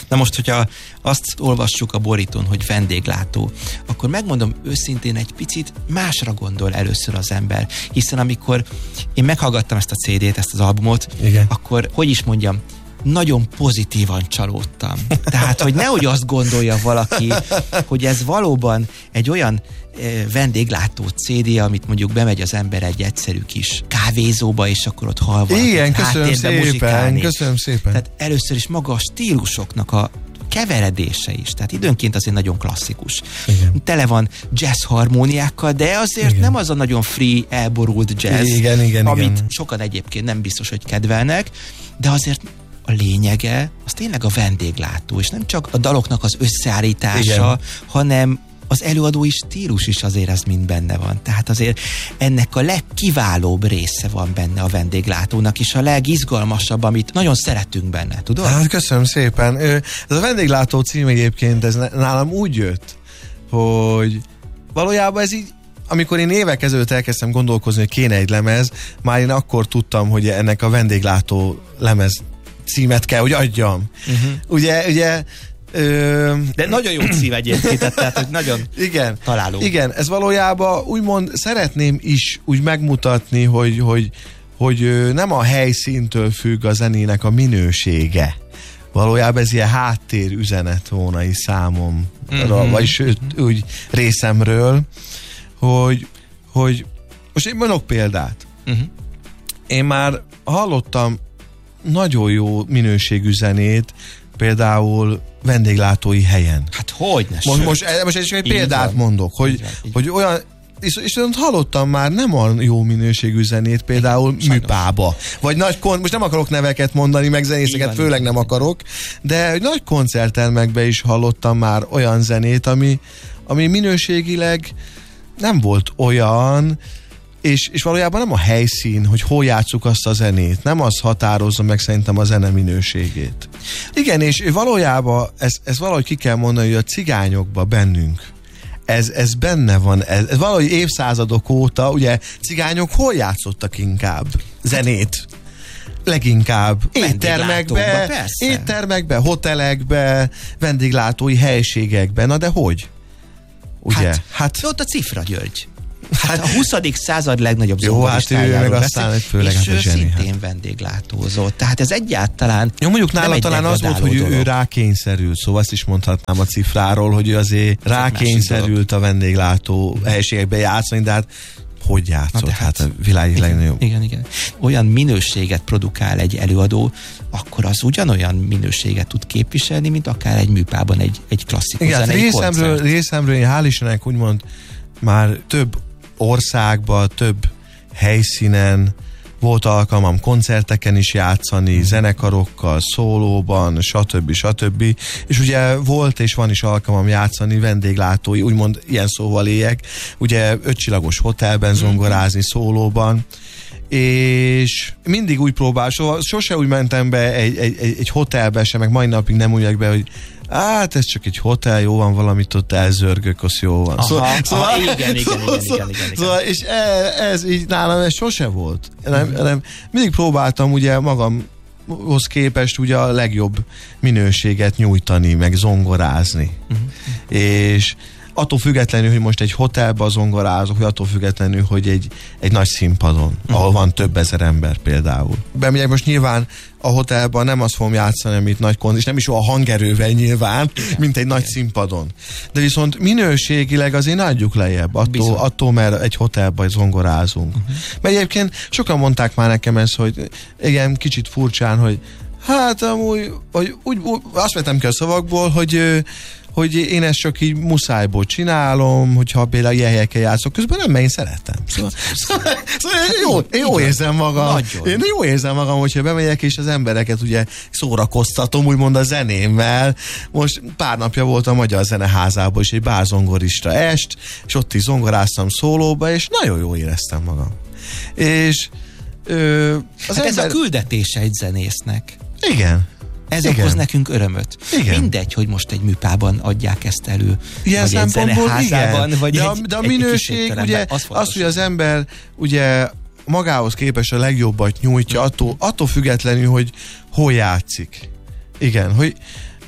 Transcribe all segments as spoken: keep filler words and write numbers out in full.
Na most, hogyha azt olvassuk a borítón, hogy vendéglátó, akkor megmondom őszintén, egy picit másra gondol először az ember, hiszen amikor én meghallgattam ezt a cé dét, ezt az albumot, igen, akkor, hogy is mondjam, nagyon pozitívan csalódtam. Tehát, hogy nehogy azt gondolja valaki, hogy ez valóban egy olyan e, vendéglátó cé dé, amit mondjuk bemegy az ember egy egyszerű kis kávézóba, és akkor ott hal valaki. Igen, köszönöm szépen, köszönöm szépen. Tehát először is maga a stílusoknak a keveredése is, tehát időnként azért nagyon klasszikus. Igen. Tele van jazz harmóniákkal, de azért igen, nem az a nagyon free, elborult jazz, igen, igen, amit igen, sokan egyébként nem biztos, hogy kedvelnek, de azért a lényege az tényleg a vendéglátó, és nem csak a daloknak az összeállítása, igen, hanem az előadói stílus is, azért ez mind benne van. Tehát azért ennek a legkiválóbb része van benne a vendéglátónak, és a legizgalmasabb, amit nagyon szeretünk benne, tudod? Hát köszönöm szépen. Ez a vendéglátó cím egyébként, ez nálam úgy jött, hogy valójában ez így, amikor én évek ezelőtt elkezdtem gondolkozni, hogy kéne egy lemez, már én akkor tudtam, hogy ennek a vendéglátó lemez címet kell, hogy adjam. Uh-huh. Ugye, ugye Ö... De nagyon jó cím egyébként, tehát hogy nagyon igen, találó. Igen, ez valójában úgymond szeretném is úgy megmutatni, hogy, hogy, hogy nem a helyszíntől függ a zenének a minősége. Valójában ez ilyen háttér üzenet volna is számomra, uh-huh, vagy sőt, uh-huh, úgy részemről, hogy, hogy most én mondok példát. Uh-huh. Én már hallottam nagyon jó minőségű zenét, például vendéglátói helyen. Hát hogyne. Most, most, most egy, egy példát van, mondok, hogy, van, hogy olyan, és, és hallottam már nem a jó minőségű zenét, például igen, műpába. Vagy nagy kon- most nem akarok neveket mondani, meg zenészeket van, főleg nem akarok, de hogy nagy koncerttermekben is hallottam már olyan zenét, ami, ami minőségileg nem volt olyan, És, és valójában nem a helyszín, hogy hol játsszuk azt a zenét, nem az határozza meg szerintem a zene minőségét. Igen, és valójában ez, ez valahogy ki kell mondani, hogy a cigányokban bennünk, ez, ez benne van, ez, ez valahogy évszázadok óta, ugye cigányok hol játszottak inkább zenét? Leginkább éttermekbe, éttermekbe, hotelekbe, vendéglátói helységekben, na de hogy? Ugye? Hát, hát ott a Cifra György. Hát a huszadik század legnagyobb zongoristájáról beszél, és ő szintén hát vendéglátózott. Tehát ez egyáltalán jó, mondjuk nála talán az volt, hogy ő, ő rákényszerült, szóval azt is mondhatnám a Cifráról, hogy ő azért ez rákényszerült a vendéglátó helységekbe játszani, de hát hogy játszott? Hát, hát a világ igen, legnagyobb. Igen, igen. Olyan minőséget produkál egy előadó, akkor az ugyanolyan minőséget tud képviselni, mint akár egy műpában egy, egy klasszikus igen, zenei részemről, koncert. Részemről én hál' Istennek úgymond már több országban, több helyszínen volt alkalmam koncerteken is játszani, zenekarokkal, szólóban, stb. stb. És ugye volt és van is alkalmam játszani vendéglátói, úgymond ilyen szóval éljek, ugye ötcsillagos hotelben zongorázni, szólóban, és mindig úgy próbál, so, sose úgy mentem be egy, egy, egy hotelbe sem, meg mai napig nem úgy be, hogy hát ez csak egy hotel, jó van, valamit ott elzörgök, az jó van. Aha, szóval, aha, szóval, igen, igen, igen, szóval, igen, igen, igen, igen. Szóval, és ez, ez így nálam ez sose volt. Nem, mm. nem, mindig próbáltam ugye magamhoz képest ugye a legjobb minőséget nyújtani, meg zongorázni. Mm. És attól függetlenül, hogy most egy hotelben zongorázok, vagy attól függetlenül, hogy egy, egy nagy színpadon, uh-huh. ahol van több ezer ember például. Bemegyek most nyilván a hotelben nem azt fogom játszani, amit nagy koncert, és nem is olyan hangerővel nyilván, igen, mint egy igen. nagy színpadon. De viszont minőségileg azért adjuk lejjebb, attól, attól mert egy hotelben zongorázunk. Uh-huh. Mert egyébként sokan mondták már nekem ezt, hogy igen, kicsit furcsán, hogy hát amúgy, hogy úgy, úgy, azt vettem ki a szavakból, hogy hogy én ezt csak így muszájból csinálom, hogyha például ilyen helyeken játszok, közben nem, mert én szeretem. Szóval, szóval, szóval én, jó, én jó érzem magam. Nagyon. Én jó érzem magam, hogyha bemegyek, és az embereket ugye szórakoztatom, úgymond a zenémmel. Most pár napja voltam a Magyar Zeneházában is egy bárzongorista est, és ott is zongoráztam szólóba, és nagyon jól éreztem magam. És ö, az hát ember... ez a küldetése egy zenésznek. Igen. Ez igen. okoz nekünk örömöt. Igen. Mindegy, hogy most egy műpában adják ezt elő, ilyen vagy egy zeneházában, vagy de a, egy, de a egy minőség, ugye, az, az, hogy az ember ugye magához képest a legjobbat nyújtja, attól, attól függetlenül, hogy hol játszik. Igen, hogy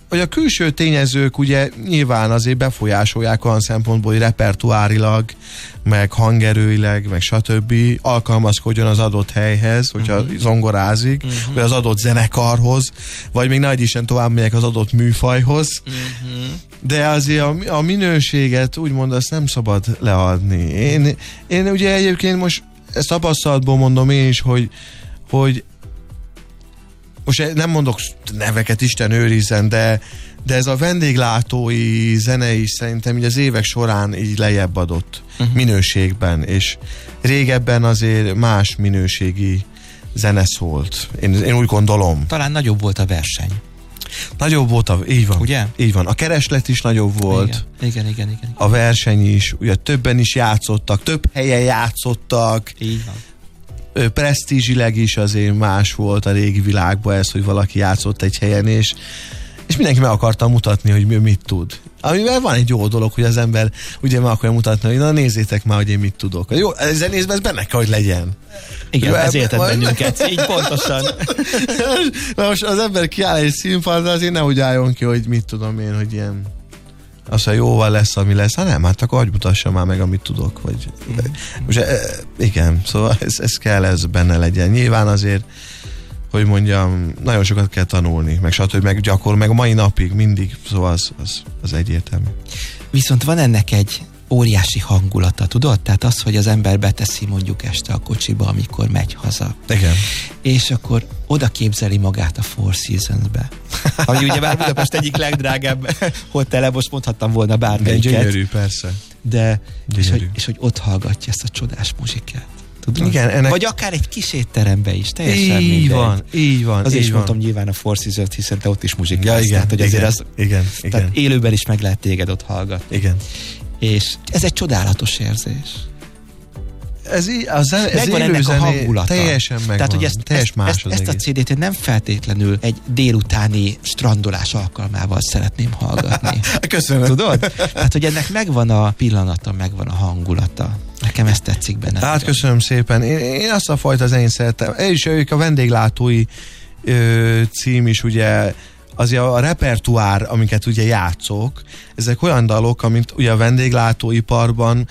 hogy a külső tényezők ugye nyilván azért befolyásolják olyan szempontból, hogy repertoárilag, meg hangerőileg, meg stb. Alkalmazkodjon az adott helyhez, hogyha uh-huh. zongorázik, uh-huh. vagy az adott zenekarhoz, vagy még nagy isten tovább megyek az adott műfajhoz. Uh-huh. De azért a, a minőséget úgymond azt nem szabad leadni. Én, én ugye egyébként most ezt tapasztalatból mondom én is, hogy, hogy most nem mondok neveket, Isten őrizzen, de, de ez a vendéglátói zene is szerintem így az évek során így lejjebb adott uh-huh. minőségben, és régebben azért más minőségi zene szólt. Én, én úgy gondolom. Talán nagyobb volt a verseny. Nagyobb volt a... Így van. Ugye? Így van. A kereslet is nagyobb volt. Igen, igen, igen. igen, igen. A verseny is. Ugye többen is játszottak, több helyen játszottak. Így van. Presztízsileg is azért más volt a régi világban ez, hogy valaki játszott egy helyen, és, és mindenki meg akarta mutatni, hogy mit tud. Amivel van egy jó dolog, hogy az ember ugye meg akarja mutatni, hogy na nézzétek már, hogy én mit tudok. Jó, zenészben ez benne kell, hogy legyen. Igen, ez érted bennünket, így pontosan. Na most az ember kiáll egy színpadra, azért ne úgy álljon ki, hogy mit tudom én, hogy ilyen azt, hogy jóval lesz, ami lesz. Hát nem, hát akkor hagyj mutassa már meg, amit tudok. Vagy, mm. most, igen, szóval ez, ez kell, ez benne legyen. Nyilván azért, hogy mondjam, nagyon sokat kell tanulni, meg stb. Meg gyakor, meg a mai napig mindig, szóval az, az, az egyértelmű. Viszont van ennek egy óriási hangulata, tudod? Tehát az, hogy az ember beteszi mondjuk este a kocsiba, amikor megy haza. Igen. És akkor oda képzeli magát a Four Seasons-be. Ami ugye már Budapest egyik legdrágább hotele, most mondhattam volna bármelyiket. Gyönyörű, persze. De, és hogy, és hogy ott hallgatja ezt a csodás muzsikát. Tudod? Igen, ennek... Vagy akár egy kis étterembe is, teljesen így mindegy. van, így van. Azért így is van. mondtam nyilván a Four Seasons, hiszen te ott is muzsikálsz. Ja, igen, tehát, hogy azért igen, az, igen, igen. tehát élőben is meg lehet téged ott hallgatni. Igen. És ez egy csodálatos érzés. Ez, a zen, ez megvan ennek a hangulata. Teljesen megvan. Tehát, hogy ezt, Teljes ezt, más ezt, ezt a cé dét nem feltétlenül egy délutáni strandolás alkalmával szeretném hallgatni. Köszönöm. Tudod? Tehát, hogy ennek megvan a pillanata, megvan a hangulata. Nekem ezt tetszik benne. Hát köszönöm szépen. Én, én azt a fajta zenét szeretem. És ők a vendéglátói ö, cím is ugye azért a repertoár, amiket ugye játszok, ezek olyan dalok, amit ugye a vendéglátóiparban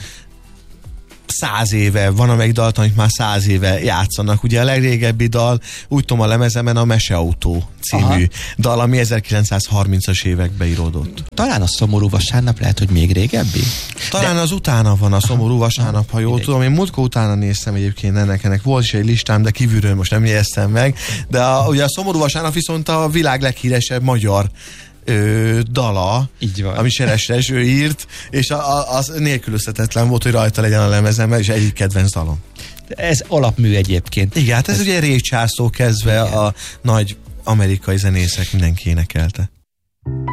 száz éve, van amelyik dalt, amit már száz éve játszanak. Ugye a legrégebbi dal, úgy tudom a lemezemen a Meseautó című Aha. dal, ami ezerkilencszázharmincas évekbe íródott. Talán a Szomorú vasárnap lehet, hogy még régebbi? Talán De... az utána van a Szomorú vasárnap, ha jól Ideg. tudom. Én múltkor utána néztem egyébként ennek, ennek volt is egy listám, de kívülről most nem jegyeztem meg. De a, ugye a Szomorú vasárnap viszont a világ leghíresebb magyar Ö, dala, ami Seres ő írt, és a, a, az nélkülözhetetlen volt, hogy rajta legyen a lemezemben, és egyik kedvenc dalom. Ez alapmű egyébként. Igen, hát ez, ez ugye Ray Charles-tól kezdve igen. a nagy amerikai zenészek mindenki énekelte.